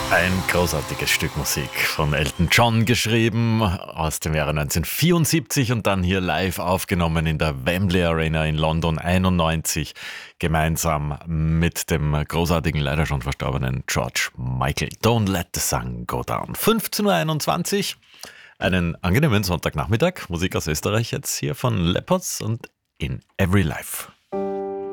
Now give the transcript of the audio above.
Ein großartiges Stück Musik von Elton John geschrieben aus dem Jahre 1974 und dann hier live aufgenommen in der Wembley Arena in London 91 gemeinsam mit dem großartigen, leider schon verstorbenen George Michael. Don't let the sun go down. 15.21 Uhr. Einen angenehmen Sonntagnachmittag. Musik aus Österreich jetzt hier von Leopards und In Every Life.